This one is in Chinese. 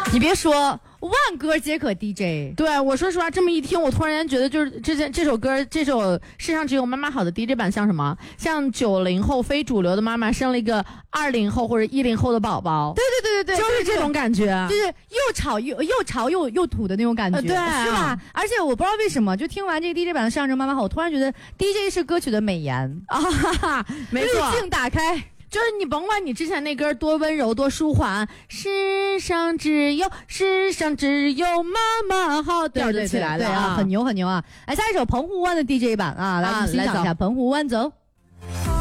你别说，万歌皆可 DJ。 对，我说实话，这么一听，我突然间觉得，就是这首歌，这首世上只有妈妈好的 DJ 版像什么？像90后非主流的妈妈生了一个20后或者10后的宝宝。 对， 就是这种感觉， 就是又潮又土的那种感觉， 对啊， 是吧？而且我不知道为什么，就听完这个 DJ 版的《世上只有妈妈好》，我突然觉得 DJ 是歌曲的美颜啊，没错， 滤镜打开。 就是你甭管你之前那歌多温柔多舒缓，世上只有妈妈好，调就起来了啊，很牛很牛啊！来，下一首澎湖湾的 DJ 版啊，来我们欣赏一下澎湖湾走。